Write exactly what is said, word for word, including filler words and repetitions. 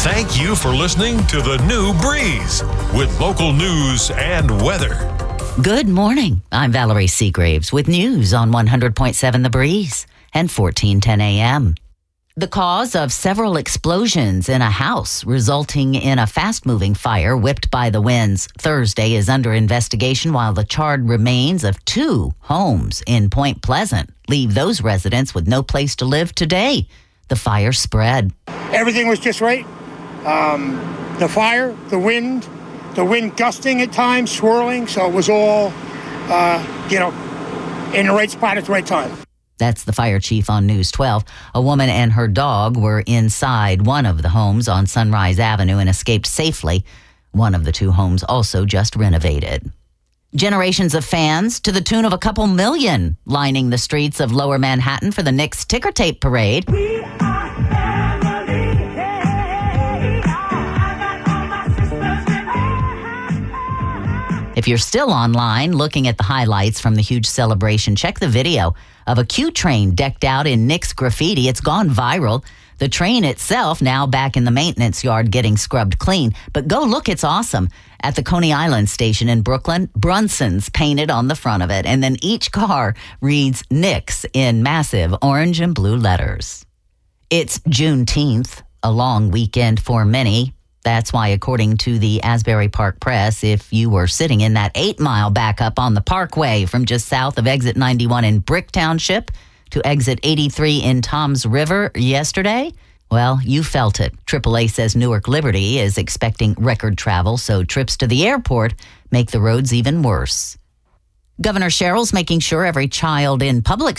Thank you for listening to The New Breeze with local news and weather. Good morning. I'm Valerie Seagraves with news on one hundred point seven The Breeze and fourteen ten a.m. The cause of several explosions in a house resulting in a fast-moving fire whipped by the winds Thursday is under investigation, while the charred remains of two homes in Point Pleasant leave those residents with no place to live today. The fire spread. Everything was just right. Um, the fire, the wind, the wind gusting at times, swirling, so it was all, uh, you know, in the right spot at the right time. That's the fire chief on News twelve. A woman and her dog were inside one of the homes on Sunrise Avenue and escaped safely. One of the two homes also just renovated. Generations of fans, to the tune of a couple million, lining the streets of Lower Manhattan for the Knicks ticker tape parade. We are family. Hey, I got all my sisters with me. If you're still online looking at the highlights from the huge celebration, check the video of a Q train decked out in Knicks graffiti. It's gone viral. The train itself now back in the maintenance yard getting scrubbed clean. But go look, it's awesome. At the Coney Island station in Brooklyn, Brunson's painted on the front of it. And then each car reads Knicks in massive orange and blue letters. It's Juneteenth, a long weekend for many. That's why, according to the Asbury Park Press, if you were sitting in that eight-mile backup on the Parkway from just south of exit ninety-one in Brick Township to exit eighty-three in Toms River yesterday, well, you felt it. triple A says Newark Liberty is expecting record travel, so trips to the airport make the roads even worse. Governor Sherrill's making sure every child in public